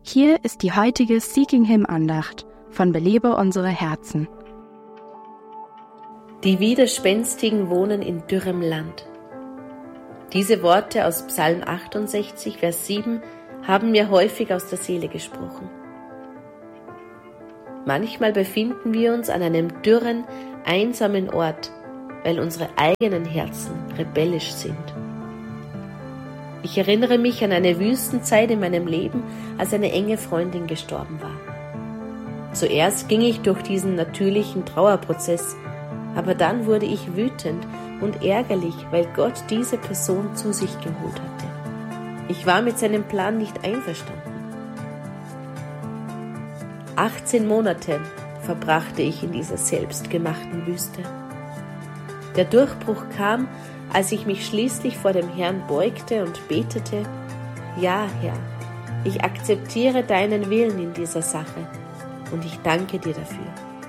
Hier ist die heutige Seeking Him Andacht von Belebe unsere Herzen. Die Widerspenstigen wohnen in dürrem Land. Diese Worte aus Psalm 68, Vers 7 haben mir häufig aus der Seele gesprochen. Manchmal befinden wir uns an einem dürren, einsamen Ort, weil unsere eigenen Herzen rebellisch sind. Ich erinnere mich an eine Wüstenzeit in meinem Leben, als eine enge Freundin gestorben war. Zuerst ging ich durch diesen natürlichen Trauerprozess, aber dann wurde ich wütend und ärgerlich, weil Gott diese Person zu sich geholt hatte. Ich war mit seinem Plan nicht einverstanden. 18 Monate verbrachte ich in dieser selbstgemachten Wüste. Der Durchbruch kam, als ich mich schließlich vor dem Herrn beugte und betete: Ja, Herr, ich akzeptiere deinen Willen in dieser Sache und ich danke dir dafür.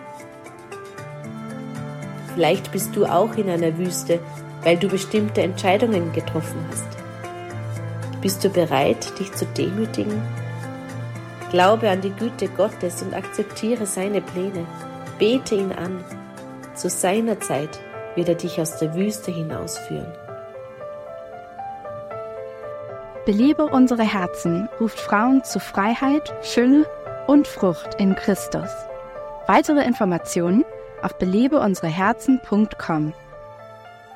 Vielleicht bist du auch in einer Wüste, weil du bestimmte Entscheidungen getroffen hast. Bist du bereit, dich zu demütigen? Glaube an die Güte Gottes und akzeptiere seine Pläne. Bete ihn an. Zu seiner Zeit wird er dich aus der Wüste hinausführen. Belebe unsere Herzen ruft Frauen zu Freiheit, Fülle und Frucht in Christus. Weitere Informationen auf belebeunsereherzen.com.